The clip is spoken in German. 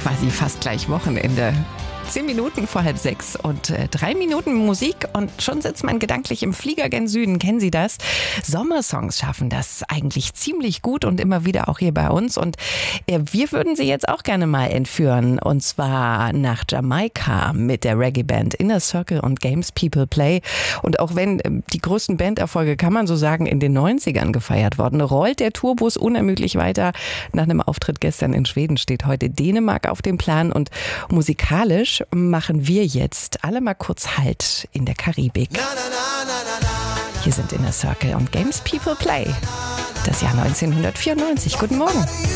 quasi fast gleich Wochenende. 10 Minuten vor 5:30 und 3 Minuten Musik und schon sitzt man gedanklich im Flieger gen Süden. Kennen Sie das? Sommersongs schaffen das eigentlich ziemlich gut und immer wieder auch hier bei uns. Und wir würden Sie jetzt auch gerne mal entführen. Und zwar nach Jamaika mit der Reggae-Band Inner Circle und Games People Play. Und auch wenn die größten Banderfolge, kann man so sagen, in den 90ern gefeiert worden, rollt der Tourbus unermüdlich weiter. Nach einem Auftritt gestern in Schweden steht heute Dänemark auf dem Plan. Und musikalisch machen wir jetzt alle mal kurz Halt in der Karibik. Hier sind Inner Circle und Games People Play. Das Jahr 1994. Guten Morgen.